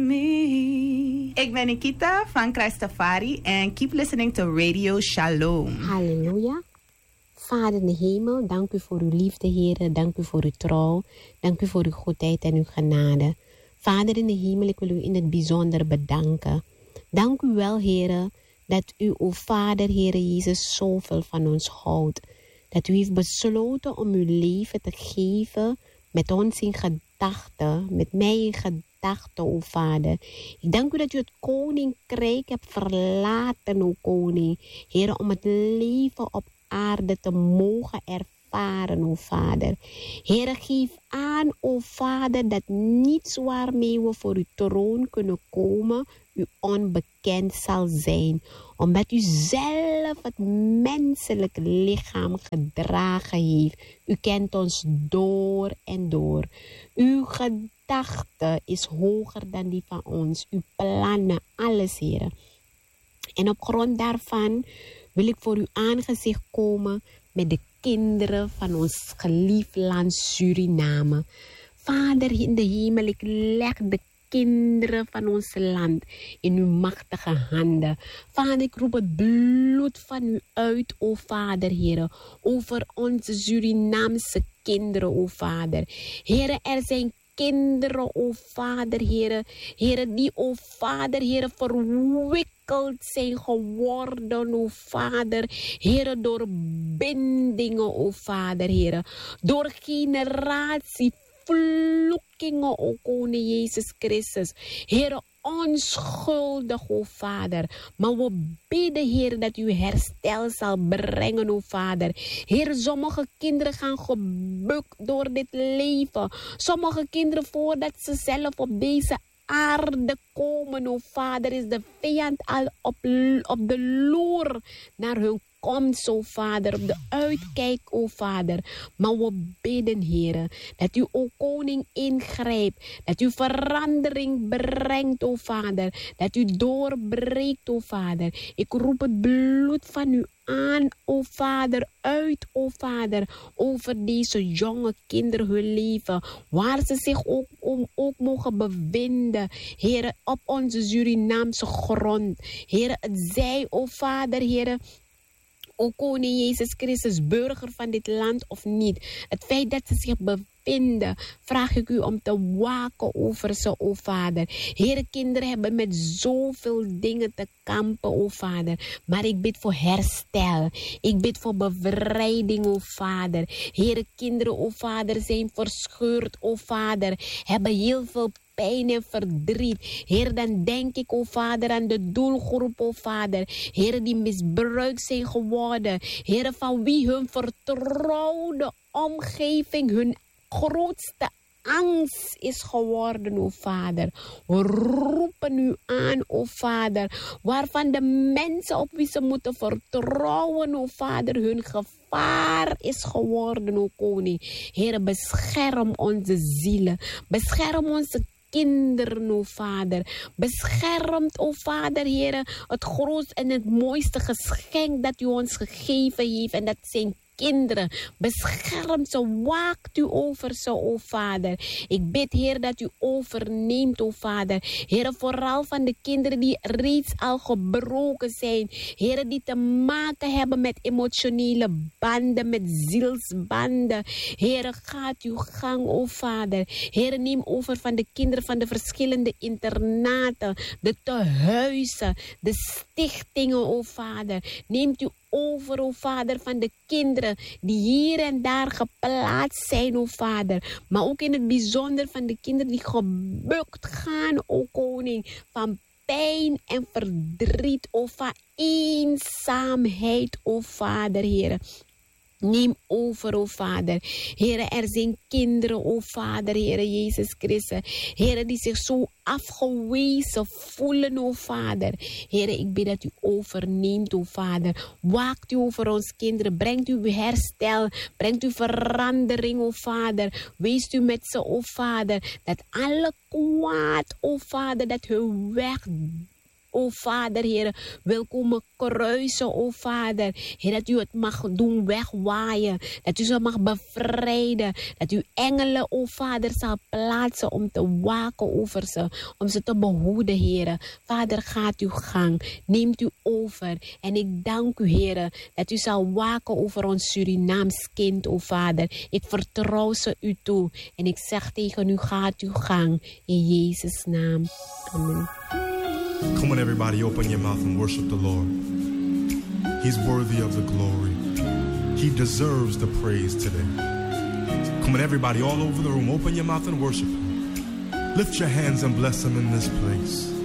Ik ben Nikita van Christafari en keep listening to Radio Shalom. Halleluja. Vader in de hemel, dank u voor uw liefde, Heer. Dank u voor uw trouw. Dank u voor uw goedheid en uw genade. Vader in de hemel, ik wil u in het bijzonder bedanken. Dank u wel, Heer, dat u, o Vader, Heer Jezus, zoveel van ons houdt. Dat u heeft besloten om uw leven te geven met ons in gedachten, met mij in gedachten, o Vader. Ik dank u dat u het koninkrijk hebt verlaten, o koning. Heer, om het leven op aarde te mogen ervaren, o Vader. Heer, geef aan, o Vader, dat niets waarmee we voor uw troon kunnen komen, u onbekend zal zijn. Omdat u zelf het menselijk lichaam gedragen heeft. U kent ons door en door. Uw gedachte is hoger dan die van ons. Uw plannen, alles, Heer. En op grond daarvan wil ik voor uw aangezicht komen met de kinderen van ons geliefd land Suriname. Vader in de hemel, ik leg de kinderen van ons land in uw machtige handen. Vader, ik roep het bloed van u uit, o Vader, Heer, over onze Surinaamse kinderen, o Vader. Heer, er zijn kinderen, o Vader, Heer, die, o Vader, Heer, verwikkeld zijn geworden, o Vader, Heer, door bindingen, o Vader, Heer, door generatie vloekingen, o Koning Jezus Christus. Heer, onschuldig, o Vader. Maar we bidden, Heer, dat u herstel zal brengen, o Vader. Heer, sommige kinderen gaan gebukt door dit leven. Sommige kinderen, voordat ze zelf op deze aarde komen, o Vader, is de vijand al op de loer naar hun komst, o Vader, op de uitkijk, o Vader. Maar we bidden, Heer, dat u, o Koning, ingrijpt. Dat u verandering brengt, o Vader. Dat u doorbreekt, o Vader. Ik roep het bloed van u aan, o Vader, uit, o Vader, over deze jonge kinderen hun leven, waar ze zich ook mogen bevinden, Heer, op onze Surinaamse grond. Heer, het zij, o Vader, Heer, o Koning Jezus Christus, burger van dit land of niet. Het feit dat ze zich bevinden, vraag ik u om te waken over ze, o Vader. Heer, kinderen hebben met zoveel dingen te kampen, o Vader. Maar ik bid voor herstel. Ik bid voor bevrijding, o Vader. Heer, kinderen, o Vader, zijn verscheurd, o Vader. Hebben heel veel pijn en verdriet. Heer, dan denk ik, o Vader, aan de doelgroep, o Vader. Heer, die misbruikt zijn geworden. Heer, van wie hun vertrouwde omgeving, hun grootste angst is geworden, o Vader. We roepen u aan, o Vader, waarvan de mensen op wie ze moeten vertrouwen, o Vader, hun gevaar is geworden, o Koning. Heer, bescherm onze zielen. Bescherm onze kinderen, o Vader. Beschermt, o Vader, Heer, het grootste en het mooiste geschenk dat u ons gegeven heeft. En dat zijn kinderen. Beschermt ze, waakt u over ze, o Vader. Ik bid, Heer, dat u overneemt, o Vader. Heer, vooral van de kinderen die reeds al gebroken zijn. Heer, die te maken hebben met emotionele banden, met zielsbanden. Heer, gaat uw gang, o Vader. Heer, neem over van de kinderen van de verschillende internaten, de tehuizen, de stichtingen, o Vader. Neemt u over, o Vader, van de kinderen die hier en daar geplaatst zijn, o Vader. Maar ook in het bijzonder van de kinderen die gebukt gaan, o Koning, van pijn en verdriet, o van eenzaamheid, o Vader, Heer. Neem over, o Vader. Heere, er zijn kinderen, o Vader, Heere Jezus Christus. Heere, die zich zo afgewezen voelen, o Vader. Heere, ik bid dat u overneemt, o Vader. Waakt u over ons kinderen. Brengt u herstel. Brengt u verandering, o Vader. Wees u met ze, o Vader. Dat alle kwaad, o Vader, dat hun weg o Vader, Heer, wil komen kruisen, o Vader. Heer, dat u het mag doen wegwaaien. Dat u ze mag bevrijden. Dat u engelen, o Vader, zal plaatsen om te waken over ze. Om ze te behoeden, Heer. Vader, gaat uw gang. Neemt u over. En ik dank u, Heer, dat u zal waken over ons Surinaams kind, o Vader. Ik vertrouw ze u toe. En ik zeg tegen u, gaat uw gang. In Jezus' naam. Amen. Come on, everybody, open your mouth and worship the Lord. He's worthy of the glory. He deserves the praise today. Come on, everybody, all over the room, open your mouth and worship Him. Lift your hands and bless Him in this place.